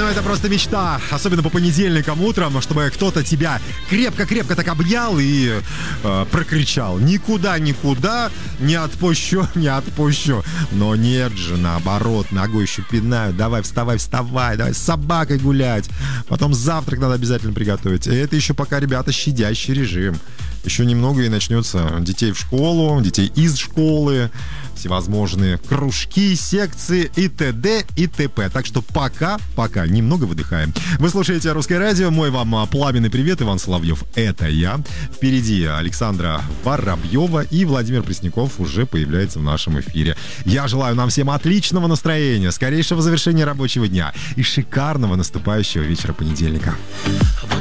это просто мечта. Особенно по понедельникам утром, чтобы кто-то тебя крепко-крепко так обнял и прокричал: никуда, никуда, не отпущу, не отпущу. Но нет же, наоборот, ногой еще пинают. Давай, вставай, давай с собакой гулять. Потом завтрак надо обязательно приготовить. И это еще пока, ребята, щадящий режим. Еще немного и начнется детей в школу, детей из школы, всевозможные кружки, секции и т.д. и т.п. Так что пока немного выдыхаем. Вы слушаете «Русское радио». Мой вам пламенный привет, Иван Соловьев. Это я. Впереди Александра Воробьева и Владимир Пресняков уже появляется в нашем эфире. Я желаю нам всем отличного настроения, скорейшего завершения рабочего дня и шикарного наступающего вечера понедельника.